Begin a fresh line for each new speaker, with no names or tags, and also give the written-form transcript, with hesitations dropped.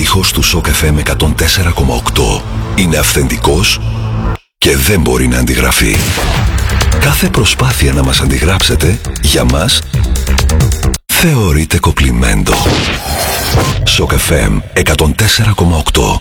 ήχος του Shock FM 104,8 είναι αυθεντικός και δεν μπορεί να αντιγραφεί. Κάθε προσπάθεια να μας αντιγράψετε, για μας, θεωρείται κοπλιμέντο. Shock FM 104,8.